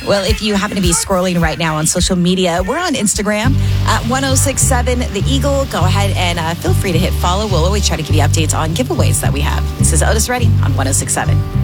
Well, if you happen to be scrolling right now on social media, we're on Instagram at 1067 The Eagle. Go ahead and feel free to hit follow. We'll always try to give you updates on giveaways that we have. This is Otis Redding on 1067.